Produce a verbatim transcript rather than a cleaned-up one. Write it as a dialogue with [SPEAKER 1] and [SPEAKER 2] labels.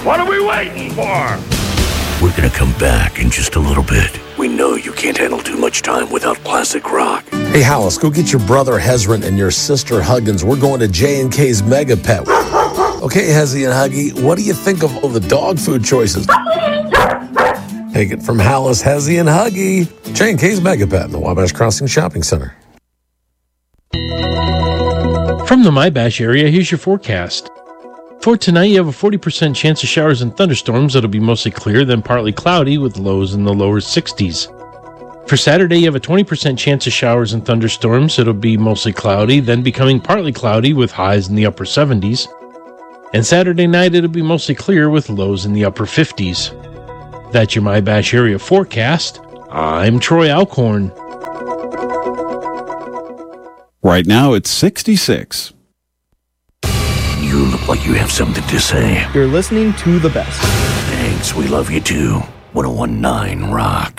[SPEAKER 1] What are we waiting for?
[SPEAKER 2] We're gonna come back in just a little bit. We know you can't handle too much time without classic rock.
[SPEAKER 3] Hey, Hollis, go get your brother Hezron and your sister Huggins. We're going to J and K's Mega Pet. Okay, Hezzy and Huggy, what do you think of all the dog food choices? Take it from Hollis, Hezzy, and Huggy. J and K's Mega Pet in the Wabash Crossing Shopping Center.
[SPEAKER 4] From the MyBash area, here's your forecast. For tonight, you have a forty percent chance of showers and thunderstorms. It'll be mostly clear, then partly cloudy with lows in the lower sixties. For Saturday, you have a twenty percent chance of showers and thunderstorms. It'll be mostly cloudy, then becoming partly cloudy with highs in the upper seventies. And Saturday night, it'll be mostly clear with lows in the upper fifties. That's your MyBash area forecast. I'm Troy Alcorn.
[SPEAKER 5] Right now, it's sixty-six.
[SPEAKER 2] You look like you have something to say.
[SPEAKER 6] You're listening to the best.
[SPEAKER 2] Thanks, we love you too. one oh one point nine rocks.